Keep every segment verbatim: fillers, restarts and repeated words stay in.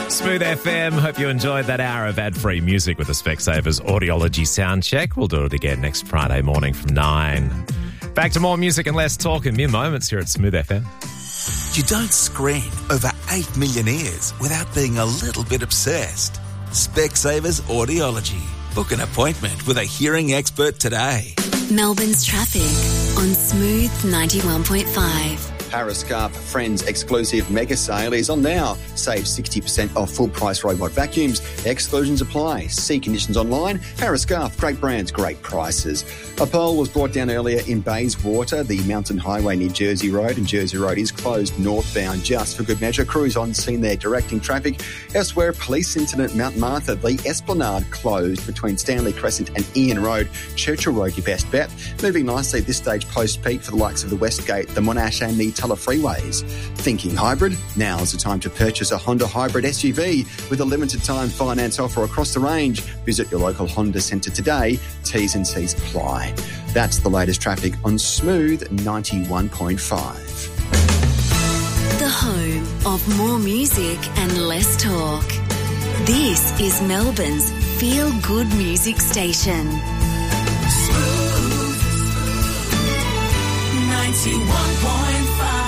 Smooth F M. Hope you enjoyed that hour of ad-free music with the Specsavers Audiology sound check. We'll do it again next Friday morning from nine. Back to more music and less talk in mere moments here at Smooth F M. You don't scream over eight million ears without being a little bit obsessed. Specsavers Audiology. Book an appointment with a hearing expert today. Melbourne's traffic on Smooth ninety-one point five. Parascarp Friends exclusive mega sale is on now. Save sixty percent off full price robot vacuums. Exclusions apply. See conditions online. Parascarp, great brands, great prices. A pole was brought down earlier in Bayswater. The mountain highway near Jersey Road, and Jersey Road is closed northbound just for good measure. Crews on scene there directing traffic. Elsewhere, police incident Mount Martha. The Esplanade closed between Stanley Crescent and Ian Road. Churchill Road, your best bet. Moving nicely at this stage post-peak for the likes of the Westgate, the Monash and the Tulla freeways. Thinking hybrid? Now's the time to purchase a Honda hybrid S U V with a limited time finance offer across the range. Visit your local Honda centre today. T's and C's apply. That's the latest traffic on Smooth ninety-one point five. The home of more music and less talk. This is Melbourne's feel-good music station. Smooth ninety-one point five.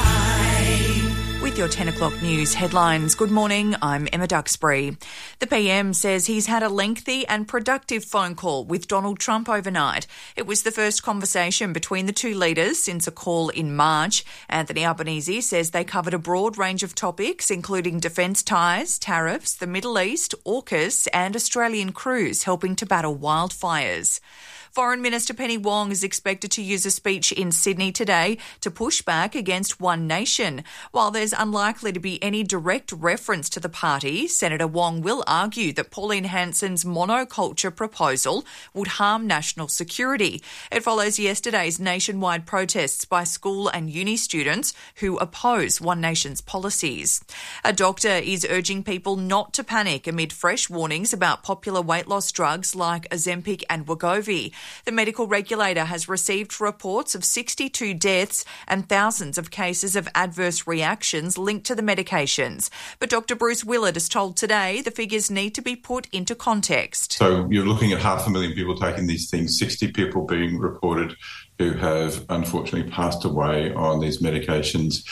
With your ten o'clock news headlines. Good morning, I'm Emma Duxbury. The P M says he's had a lengthy and productive phone call with Donald Trump overnight. It was the first conversation between the two leaders since a call in March. Anthony Albanese says they covered a broad range of topics, including defence ties, tariffs, the Middle East, AUKUS and Australian crews helping to battle wildfires. Foreign Minister Penny Wong is expected to use a speech in Sydney today to push back against One Nation. While there's unlikely to be any direct reference to the party, Senator Wong will argue that Pauline Hanson's monoculture proposal would harm national security. It follows yesterday's nationwide protests by school and uni students who oppose One Nation's policies. A doctor is urging people not to panic amid fresh warnings about popular weight loss drugs like Ozempic and Wegovy. The medical regulator has received reports of sixty-two deaths and thousands of cases of adverse reactions linked to the medications. But Doctor Bruce Willard has told Today the figures need to be put into context. So you're looking at half a million people taking these things, sixty people being reported who have unfortunately passed away on these medications.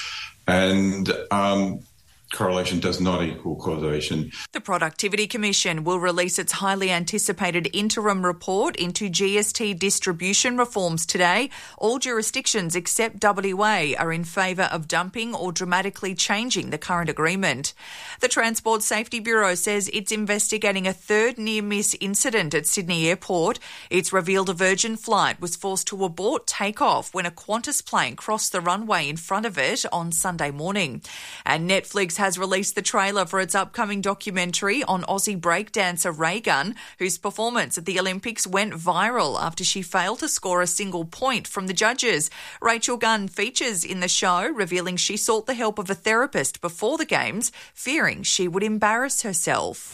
And um, correlation does not equal causation. The Productivity Commission will release its highly anticipated interim report into G S T distribution reforms today. All jurisdictions except W A are in favour of dumping or dramatically changing the current agreement. The Transport Safety Bureau says it's investigating a third near-miss incident at Sydney Airport. It's revealed a Virgin flight was forced to abort takeoff when a Qantas plane crossed the runway in front of it on Sunday morning. And Netflix has released the trailer for its upcoming documentary on Aussie breakdancer Ray Gunn, whose performance at the Olympics went viral after she failed to score a single point from the judges. Rachel Gunn features in the show, revealing she sought the help of a therapist before the Games, fearing she would embarrass herself.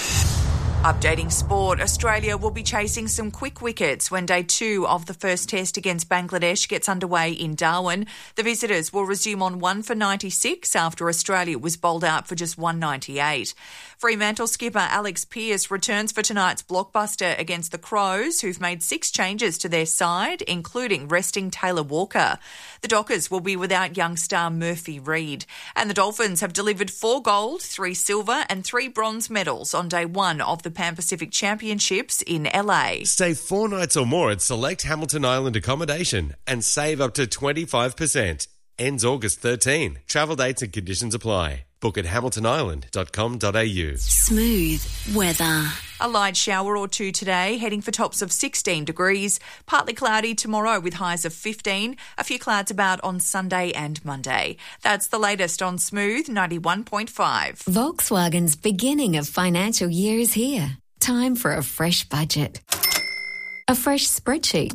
Updating sport, Australia will be chasing some quick wickets when day two of the first test against Bangladesh gets underway in Darwin. The visitors will resume on one for ninety-six after Australia was bowled out for just one ninety-eight. Fremantle skipper Alex Pearce returns for tonight's blockbuster against the Crows, who've made six changes to their side, including resting Taylor Walker. The Dockers will be without young star Murphy Reid. And the Dolphins have delivered four gold, three silver and three bronze medals on day one of the Pan Pacific Championships in L A. Stay four nights or more at select Hamilton Island accommodation and save up to twenty-five percent. Ends August thirteenth. Travel dates and conditions apply. Book at hamilton island dot com dot a u. Smooth weather. A light shower or two today, heading for tops of sixteen degrees. Partly cloudy tomorrow with highs of fifteen. A few clouds about on Sunday and Monday. That's the latest on Smooth ninety-one point five. Volkswagen's beginning of financial year is here. Time for a fresh budget. A fresh spreadsheet.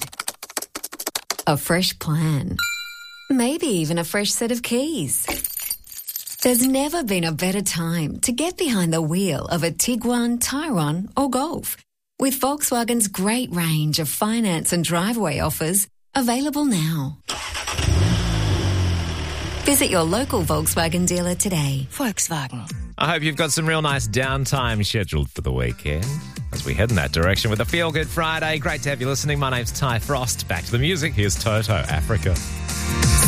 A fresh plan. Maybe even a fresh set of keys. There's never been a better time to get behind the wheel of a Tiguan, Tyrone or Golf. With Volkswagen's great range of finance and driveway offers available now. Visit your local Volkswagen dealer today. Volkswagen. I hope you've got some real nice downtime scheduled for the weekend as we head in that direction with a Feel Good Friday. Great to have you listening. My name's Ty Frost. Back to the music. Here's Toto, Africa.